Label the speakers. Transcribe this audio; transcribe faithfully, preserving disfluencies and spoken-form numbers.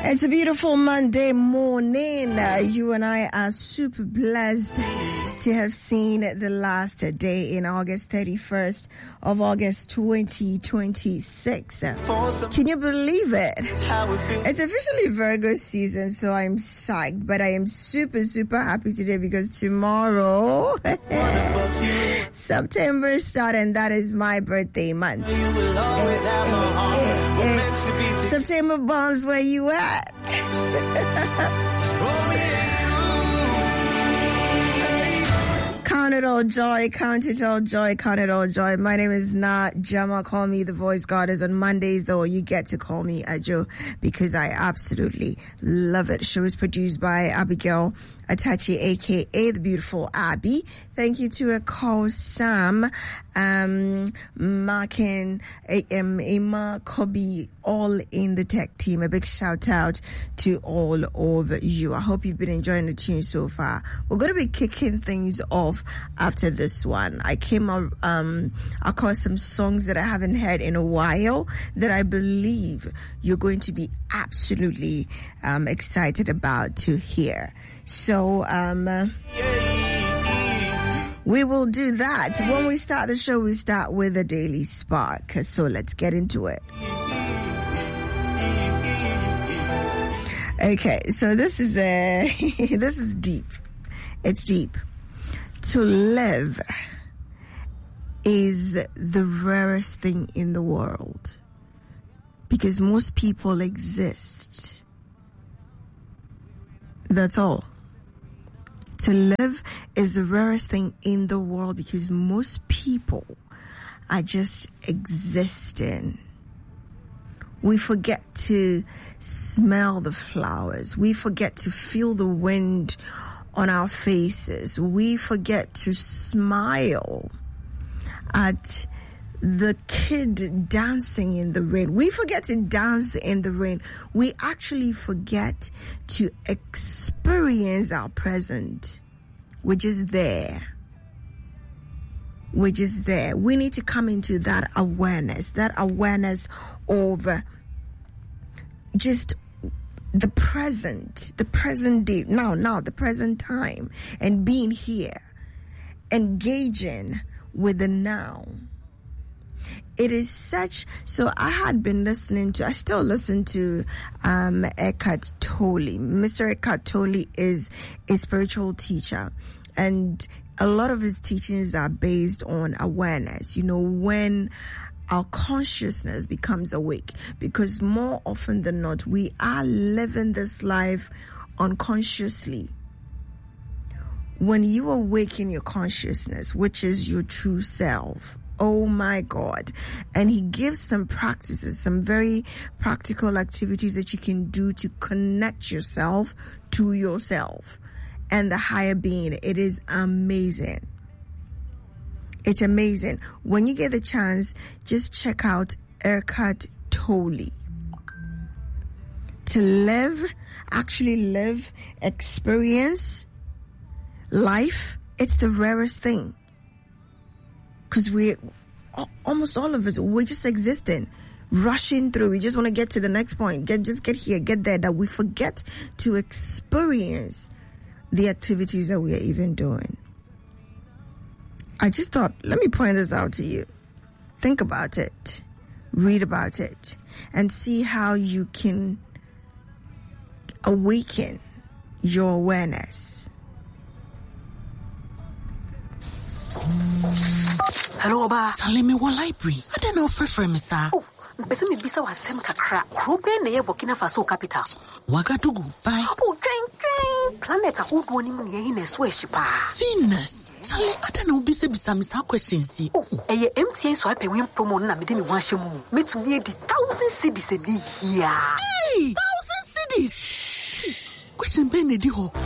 Speaker 1: It's a beautiful Monday morning. Uh, you and I are super blessed to have seen the last day in August, thirty-first of August twenty twenty-six. Can you believe it? It's officially Virgo season, so I'm psyched, but I am super, super happy today because tomorrow, September starts, and that is my birthday month. September bonds, where you at? Count it all joy, count it all joy, count it all joy. My name is Na Jama. Call me the voice goddess. On Mondays, though, you get to call me Ajo because I absolutely love it. Show is produced by Abigail Atachi, aka the beautiful Abby. Thank you to a call Sam, um, Markin, um, Emma, Kobe, all in the tech team. A big shout out to all of you. I hope you've been enjoying the tune so far. We're going to be kicking things off after this one. I came up, um, across some songs that I haven't heard in a while that I believe you're going to be absolutely, um, excited about to hear. So, um, uh, we will do that. When we start the show, we start with a daily spark. So let's get into it. Okay, so this is a, this is deep. It's deep. To live is the rarest thing in the world because most people exist. That's all. To live is the rarest thing in the world because most people are just existing. We forget to smell the flowers. We forget to feel the wind on our faces. We forget to smile at the kid dancing in the rain. We forget to dance in the rain. We actually forget to experience our present. We're just there. We're just there. We need to come into that awareness, that awareness of just the present, the present day, now, now, the present time, and being here, engaging with the now. It is such, so I had been listening to, I still listen to um, Eckhart Tolle. Mister Eckhart Tolle is a spiritual teacher, and a lot of his teachings are based on awareness. You know, when our consciousness becomes awake, because more often than not, we are living this life unconsciously. When you awaken your consciousness, which is your true self, oh my God. And he gives some practices, some very practical activities that you can do to connect yourself to yourself and the higher being. It is amazing. It's amazing. When you get the chance, just check out Eckhart Tolle. To live, actually live, experience life, it's the rarest thing. Because we, almost all of us, we're just existing, rushing through. We just want to get to the next point, get just get here, get there, that we forget to experience the activities that we are even doing. I just thought, let me point this out to you. Think about it, read about it, and see how you can awaken your awareness.
Speaker 2: Hello, Oba.
Speaker 3: Tell me what library. I don't know for for me, sir.
Speaker 2: Oh, but me bisa wa sem kakra. Krobe na ye Burkina Faso capital.
Speaker 3: Wagadugu. Bye.
Speaker 2: Oh, train train. Planet a old one in ye na so shipa.
Speaker 3: Venus. Tell me I don't know bisa bisa me sa questions.
Speaker 2: Oh, eh M T A so ape win promo na me de me wan hwemu. Me to me di thousand cedis e di here.
Speaker 3: Hey, thousand cedis. Question ben e di ho.